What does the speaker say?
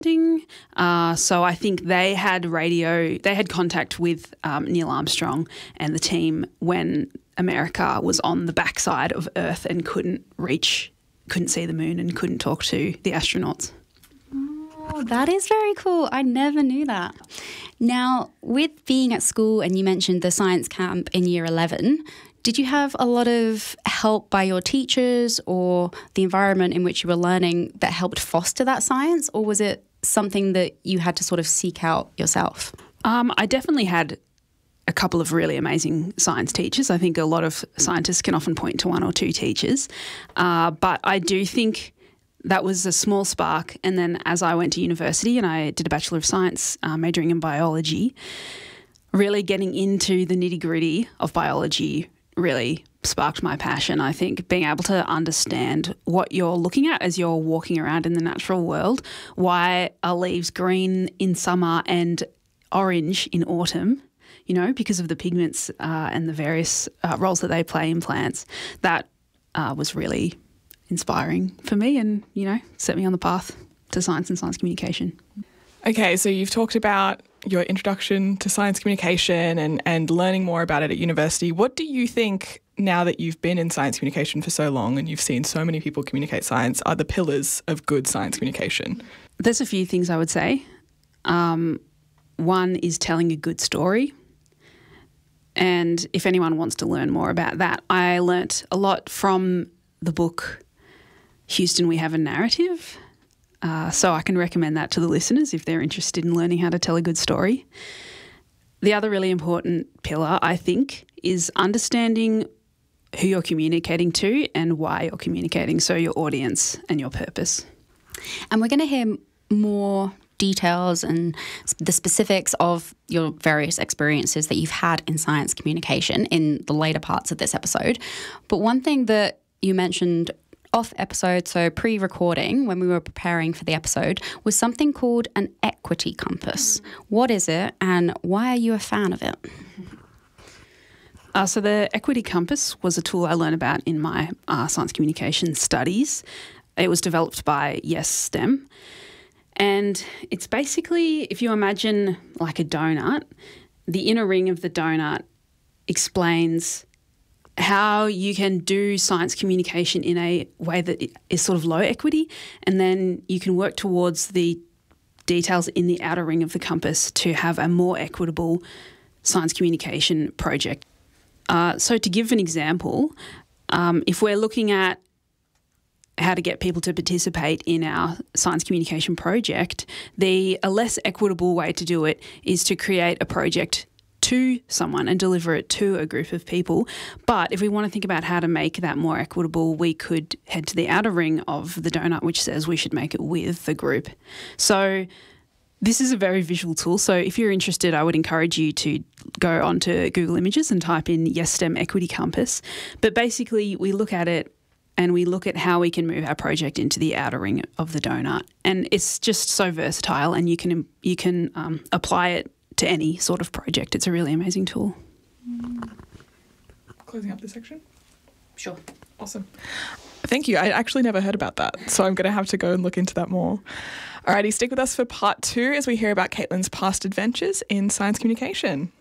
So I think they had contact with Neil Armstrong and the team when America was on the backside of Earth and couldn't see the moon and couldn't talk to the astronauts. Oh, that is very cool. I never knew that. Now, with being at school, and you mentioned the science camp in year 11, did you have a lot of help by your teachers or the environment in which you were learning that helped foster that science, or was it something that you had to sort of seek out yourself? I definitely had a couple of really amazing science teachers. I think a lot of scientists can often point to one or two teachers, but I do think that was a small spark. And then as I went to university and I did a Bachelor of Science majoring in biology, really getting into the nitty-gritty of biology really sparked my passion. I think being able to understand what you're looking at as you're walking around in the natural world, why are leaves green in summer and orange in autumn, because of the pigments and the various roles that they play in plants. That was really inspiring for me and, set me on the path to science and science communication. Okay, so you've talked about your introduction to science communication and learning more about it at university. What do you think, now that you've been in science communication for so long and you've seen so many people communicate science, are the pillars of good science communication? There's a few things I would say. One is telling a good story. And if anyone wants to learn more about that, I learnt a lot from the book Houston, We Have a Narrative. So I can recommend that to the listeners if they're interested in learning how to tell a good story. The other really important pillar, I think, is understanding who you're communicating to and why you're communicating, so your audience and your purpose. And we're going to hear more details and the specifics of your various experiences that you've had in science communication in the later parts of this episode. But one thing that you mentioned off episode, so pre-recording, when we were preparing for the episode, was something called an equity compass. What is it and why are you a fan of it? So the equity compass was a tool I learned about in my science communication studies. It was developed by YesSTEM. And it's basically, if you imagine like a donut, the inner ring of the donut explains how you can do science communication in a way that is sort of low equity, and then you can work towards the details in the outer ring of the compass to have a more equitable science communication project. So to give an example, if we're looking at how to get people to participate in our science communication project, a less equitable way to do it is to create a project to someone and deliver it to a group of people. But if we want to think about how to make that more equitable, we could head to the outer ring of the donut, which says we should make it with the group. So this is a very visual tool. So if you're interested, I would encourage you to go onto Google Images and type in YesSTEM Equity Compass. But basically, we look at it and we look at how we can move our project into the outer ring of the donut. And it's just so versatile, and you can apply it to any sort of project. It's a really amazing tool. Closing up this section? Sure. Awesome. Thank you. I actually never heard about that, so I'm going to have to go and look into that more. Alrighty, stick with us for part 2 as we hear about Caitlin's past adventures in science communication.